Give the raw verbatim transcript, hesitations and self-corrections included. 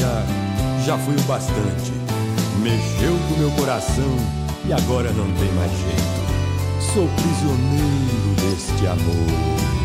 já, já fui o bastante. Mexeu com meu coração e agora não tem mais jeito. Sou prisioneiro deste amor.